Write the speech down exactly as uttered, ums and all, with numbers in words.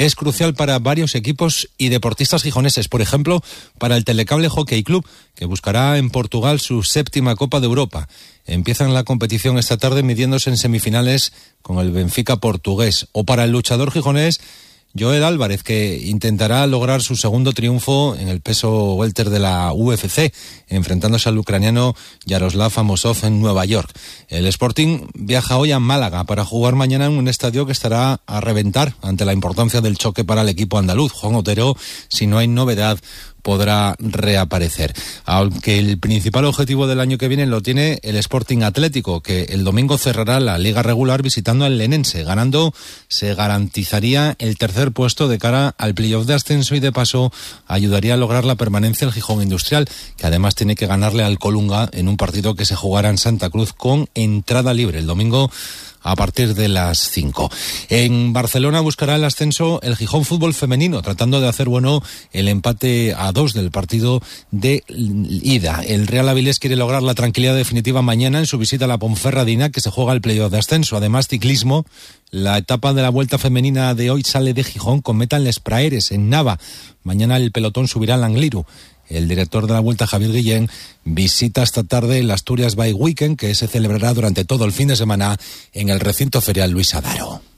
es crucial para varios equipos y deportistas gijoneses, por ejemplo, para el Telecable Hockey Club, que buscará en Portugal su séptima Copa de Europa. Empiezan la competición esta tarde midiéndose en semifinales con el Benfica portugués. O para el luchador gijonés Joel Álvarez, que intentará lograr su segundo triunfo en el peso welter de la U F C, enfrentándose al ucraniano Yaroslav Amosov en Nueva York. El Sporting viaja hoy a Málaga para jugar mañana en un estadio que estará a reventar ante la importancia del choque para el equipo andaluz. Juan Otero, si no hay novedad, podrá reaparecer. Aunque el principal objetivo del año que viene lo tiene el Sporting Atlético, que el domingo cerrará la liga regular visitando al Lenense. Ganando se garantizaría el tercer puesto de cara al playoff de ascenso y de paso ayudaría a lograr la permanencia el Gijón Industrial, que además tiene que ganarle al Colunga en un partido que se jugará en Santa Cruz con entrada libre el domingo a partir de las cinco. En Barcelona buscará el ascenso el Gijón Fútbol Femenino, tratando de hacer bueno el empate a dos del partido de ida. El Real Avilés quiere lograr la tranquilidad definitiva mañana en su visita a la Ponferradina, que se juega el playoff de ascenso. Además, ciclismo, la etapa de la Vuelta Femenina de hoy sale de Gijón con meta en Les Praeres, en Nava. Mañana el pelotón subirá al Angliru. El director de la Vuelta, Javier Guillén, visita esta tarde el Asturias Bike Weekend, que se celebrará durante todo el fin de semana en el recinto ferial Luis Adaro.